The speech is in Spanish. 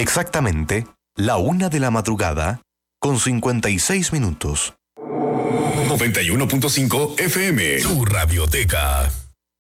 Exactamente, la 1:00 con 56 minutos. 91.5 FM, tu radioteca.